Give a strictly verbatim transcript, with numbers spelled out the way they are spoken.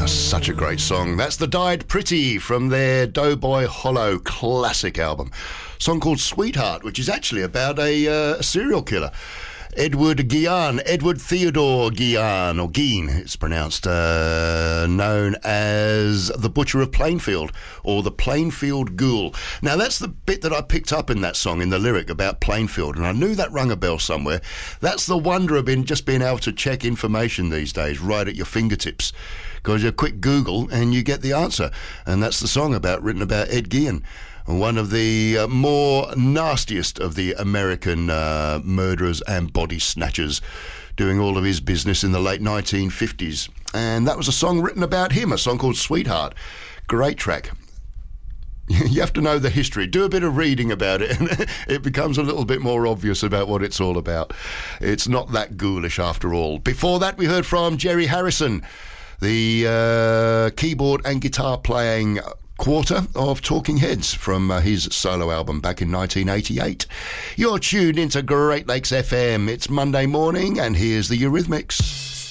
Such a great song. That's The Died Pretty from their Doughboy Hollow classic album. A song called Sweetheart, which is actually about a, uh, a serial killer. Edward Guillen, Edward Theodore Guillen, or Guillen, it's pronounced, uh, known as the Butcher of Plainfield, or the Plainfield Ghoul. Now, that's the bit that I picked up in that song, in the lyric about Plainfield, and I knew that rung a bell somewhere. That's the wonder of being, just being able to check information these days, right at your fingertips. Because you quick Google and you get the answer. And that's the song about, written about Ed Guillen, one of the uh, more nastiest of the American uh, murderers and body snatchers, doing all of his business in the late nineteen fifties. And that was a song written about him, a song called Sweetheart. Great track. You have to know the history. Do a bit of reading about it, and it becomes a little bit more obvious about what it's all about. It's not that ghoulish after all. Before that, we heard from Jerry Harrison, the uh, keyboard and guitar playing quarter of Talking Heads from uh, his solo album back in nineteen eighty-eight. You're tuned into Great Lakes F M. It's Monday morning, and here's the Eurythmics.